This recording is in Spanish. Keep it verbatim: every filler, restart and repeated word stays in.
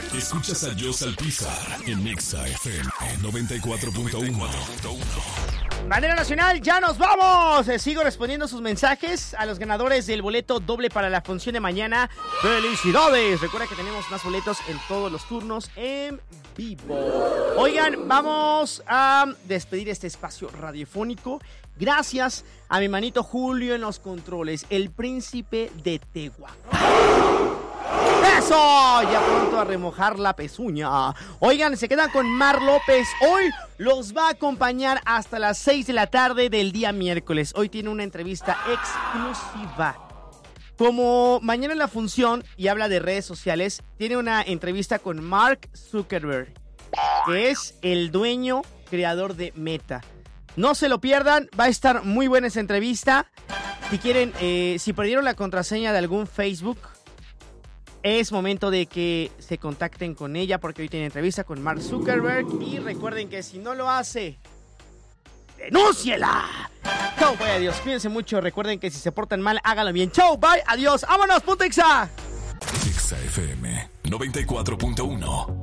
Escuchas a Joss Alpizar en Nexa F M noventa y cuatro punto uno. Manera nacional, ya nos vamos. Eh, sigo respondiendo sus mensajes a los ganadores del boleto doble para la función de mañana. ¡Felicidades! Recuerda que tenemos más boletos en todos los turnos en vivo. Oigan, vamos a despedir este espacio radiofónico. Gracias a mi manito Julio en los controles, el príncipe de Tehuacán. ¡Eso! Ya pronto a remojar la pezuña. Oigan, se quedan con Mar López. Hoy los va a acompañar hasta las seis de la tarde del día miércoles. Hoy tiene una entrevista exclusiva. Como mañana en la función y habla de redes sociales, tiene una entrevista con Mark Zuckerberg, que es el dueño, creador de Meta. No se lo pierdan, va a estar muy buena esa entrevista. Si quieren, eh, si perdieron la contraseña de algún Facebook, es momento de que se contacten con ella porque hoy tiene entrevista con Mark Zuckerberg. Y recuerden que si no lo hace, ¡denúnciela! Chau, bye, adiós. Cuídense mucho. Recuerden que si se portan mal, háganlo bien. Chau, bye, adiós. ¡Vámonos, punto Exa! Exa F M noventa y cuatro punto uno.